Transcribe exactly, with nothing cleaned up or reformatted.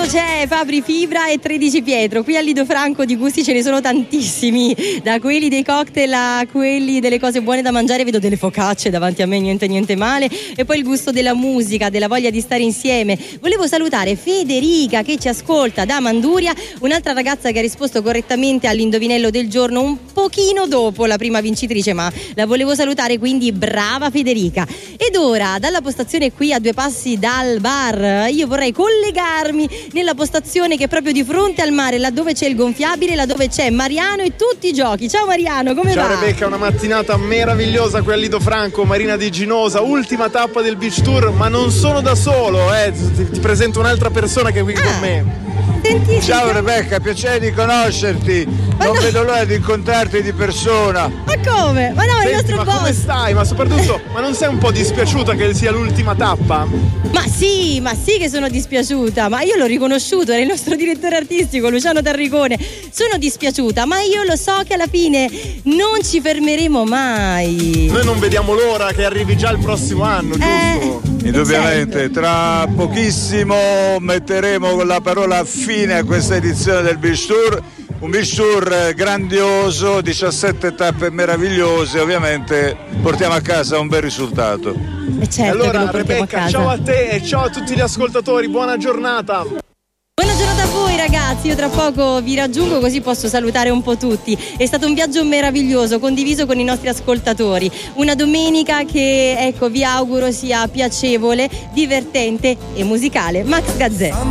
c'è Fabri Fibra e tredici Pietro. Qui a Lido Franco di gusti ce ne sono tantissimi, da quelli dei cocktail a quelli delle cose buone da mangiare. Vedo delle focacce davanti a me, niente niente male, e poi il gusto della musica, della voglia di stare insieme. Volevo salutare Federica che ci ascolta da Manduria, un'altra ragazza che ha risposto correttamente all'indovinello del giorno un pochino dopo la prima vincitrice, ma la volevo salutare, quindi brava Federica. Ed ora dalla postazione qui a due passi dal bar io vorrei collegarmi nella postazione che è proprio di fronte al mare, laddove c'è il gonfiabile, laddove c'è Mariano e tutti i giochi. Ciao Mariano, come Ciao va? Ciao Rebecca, una mattinata meravigliosa qui a Lido Franco, Marina di Ginosa, ultima tappa del Beach Tour, ma non sono da solo, eh. ti, ti presento un'altra persona che è qui ah. con me. Senti, ciao Rebecca, piacere di conoscerti, ma non no. vedo l'ora di incontrarti di persona. Ma come? Ma no, Senti, il nostro ma boss. come stai? Ma soprattutto, ma non sei un po' dispiaciuta che sia l'ultima tappa? Ma sì, ma sì che sono dispiaciuta, ma io l'ho riconosciuto, era il nostro direttore artistico Luciano Tarricone. Sono dispiaciuta, ma io lo so che alla fine non ci fermeremo mai. Noi non vediamo l'ora che arrivi già il prossimo anno, giusto? Eh, Indubbiamente, tra pochissimo metteremo la parola fine a questa edizione del Beach Tour. Un Beach Tour grandioso, diciassette tappe meravigliose, ovviamente portiamo a casa un bel risultato. E certo, allora Rebecca, ciao a te e ciao a tutti gli ascoltatori, buona giornata. Buona giornata a voi ragazzi, io tra poco vi raggiungo così posso salutare un po' tutti. È stato un viaggio meraviglioso condiviso con i nostri ascoltatori, una domenica che ecco vi auguro sia piacevole, divertente e musicale. Max Gazzè.